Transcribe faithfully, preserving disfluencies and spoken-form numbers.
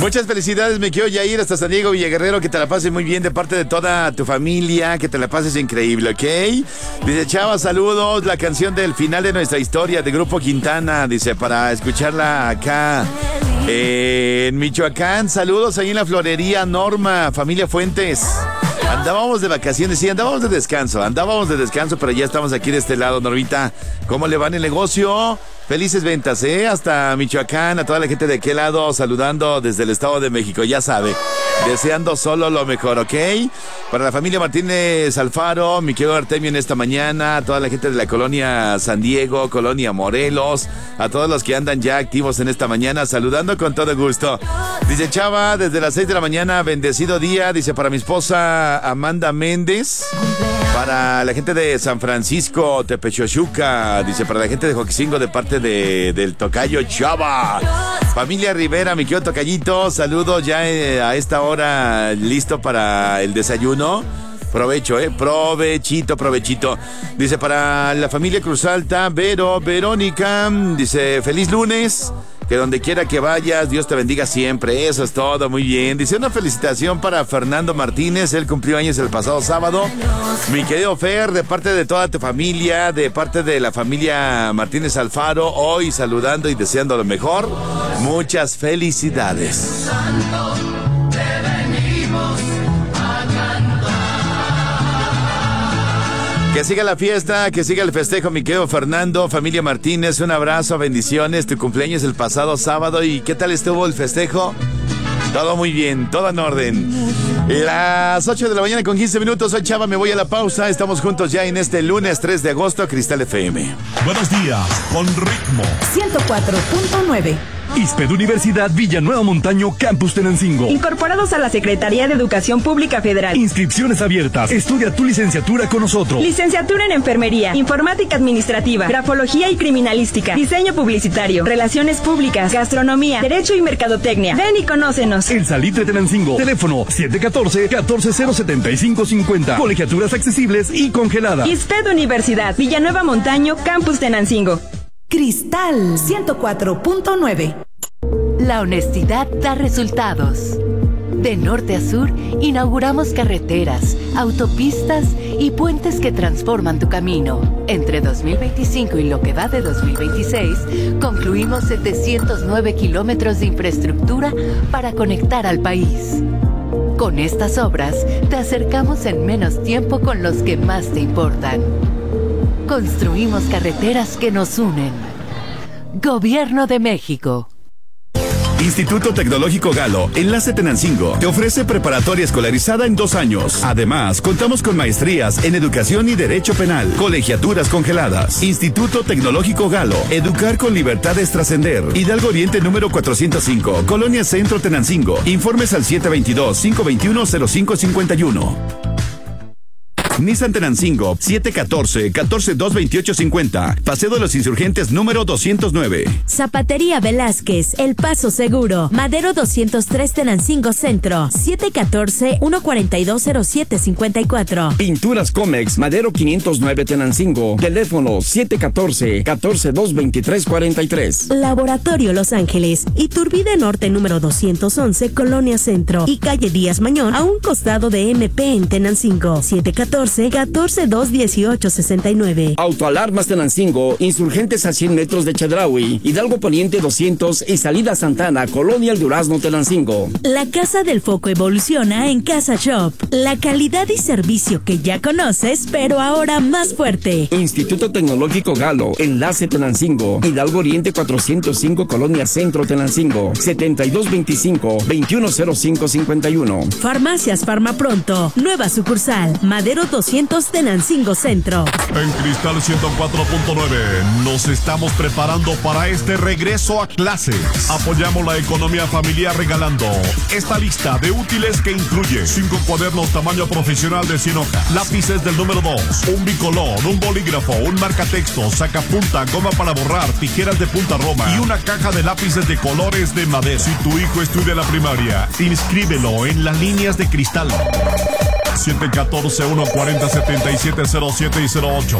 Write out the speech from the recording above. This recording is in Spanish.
Muchas felicidades, me quiero ya ir hasta San Diego, Villaguerrero, que te la pases muy bien de parte de toda tu familia, que te la pases increíble, ¿ok? Dice Chava, saludos, la canción del final de nuestra historia de Grupo Quintana, dice, para escucharla acá eh, en Michoacán. Saludos ahí en la florería Norma, familia Fuentes. Andábamos de vacaciones, sí, andábamos de descanso, andábamos de descanso, pero ya estamos aquí de este lado, Normita. ¿Cómo le va en el negocio? Felices ventas, ¿eh? Hasta Michoacán, a toda la gente de aquel lado, saludando desde el Estado de México, ya sabe, deseando solo lo mejor, ¿ok? Para la familia Martínez Alfaro, mi querido Artemio en esta mañana, a toda la gente de la colonia San Diego, colonia Morelos, a todos los que andan ya activos en esta mañana, saludando con todo gusto. Dice Chava, desde las seis de la mañana, bendecido día, dice para mi esposa Amanda Méndez, para la gente de San Francisco, Tepechochuca, dice para la gente de Joquicingo de parte de, del tocayo Chava. Familia Rivera, mi querido tocayito, saludos ya eh, a esta hora, listo para el desayuno. Provecho, eh, provechito, provechito. Dice para la familia Cruz Alta, Vero, Verónica, dice feliz lunes. Que donde quiera que vayas, Dios te bendiga siempre. Eso es todo, muy bien. Dice una felicitación para Fernando Martínez. Él cumplió años el pasado sábado. Mi querido Fer, de parte de toda tu familia, de parte de la familia Martínez Alfaro, hoy saludando y deseando lo mejor. Muchas felicidades. Que siga la fiesta, que siga el festejo, mi querido Fernando, familia Martínez, un abrazo, bendiciones, tu cumpleaños el pasado sábado, ¿y qué tal estuvo el festejo? Todo muy bien, todo en orden. Las ocho de la mañana con quince minutos, soy Chava, me voy a la pausa, estamos juntos ya en este lunes tres de agosto, Cristal F M. Buenos días, con ritmo. ciento cuatro punto nueve. ISPED Universidad Villanueva Montaño, Campus Tenancingo. Incorporados a la Secretaría de Educación Pública Federal. Inscripciones abiertas. Estudia tu licenciatura con nosotros. Licenciatura en Enfermería, Informática Administrativa, Grafología y Criminalística, Diseño Publicitario, Relaciones Públicas, Gastronomía, Derecho y Mercadotecnia. Ven y conócenos. El Salitre Tenancingo. Teléfono siete uno cuatro, uno cuatro cero, siete cinco cinco cero. Colegiaturas accesibles y congeladas. ISPED Universidad Villanueva Montaño, Campus Tenancingo. Cristal ciento cuatro punto nueve. La honestidad da resultados. De norte a sur, inauguramos carreteras, autopistas y puentes que transforman tu camino. Entre dos mil veinticinco y lo que va de dos mil veintiséis, concluimos setecientos nueve kilómetros de infraestructura para conectar al país. Con estas obras, te acercamos en menos tiempo con los que más te importan. Construimos carreteras que nos unen. Gobierno de México. Instituto Tecnológico Galo, Enlace Tenancingo, te ofrece preparatoria escolarizada en dos años. Además, contamos con maestrías en Educación y Derecho Penal, colegiaturas congeladas. Instituto Tecnológico Galo, educar con libertad es trascender. Hidalgo Oriente número cuatrocientos cinco, Colonia Centro Tenancingo. Informes al siete dos dos, cinco dos uno, cero cinco cinco uno. Nissan Tenancingo, siete uno cuatro, uno cuatro dos, dos ocho cinco cero. Paseo de los Insurgentes número doscientos nueve. Zapatería Velázquez, El Paso Seguro. Madero doscientos tres Tenancingo Centro. siete uno cuatro, uno cuatro dos, cero siete cinco cuatro. Pinturas Comex, Madero quinientos nueve Tenancingo. Teléfono siete uno cuatro, uno cuatro dos, dos tres cuatro tres. Laboratorio Los Ángeles. Iturbide Norte número doscientos once, Colonia Centro. Y calle Díaz Mañón, a un costado de M P en Tenancingo. siete uno cuatro, uno cuatro dos, uno ocho seis nueve. Autoalarmas Tenancingo, Insurgentes a cien metros de Chedraui, Hidalgo Poniente doscientos y Salida Santana, Colonia El Durazno Tenancingo. La Casa del Foco evoluciona en Casa Shop. La calidad y servicio que ya conoces, pero ahora más fuerte. Instituto Tecnológico Galo, Enlace Tenancingo, Hidalgo Oriente cuatrocientos cinco, Colonia Centro Tenancingo, setenta y dos veinticinco, veintiuno cero cinco cincuenta y uno. Farmacias Farmapronto, nueva sucursal, Madero doscientos Tenancingo Centro. En Cristal ciento cuatro punto nueve nos estamos preparando para este regreso a clases. Apoyamos la economía familiar regalando esta lista de útiles que incluye cinco cuadernos tamaño profesional de cien hojas, lápices del número dos, un bicolor, un bolígrafo, un marcatexto, sacapunta, goma para borrar, tijeras de punta roma y una caja de lápices de colores de madera. Si tu hijo estudia la primaria, inscríbelo en las líneas de Cristal. siete uno cuatro, uno cuatro, siete siete cero siete y cero ocho.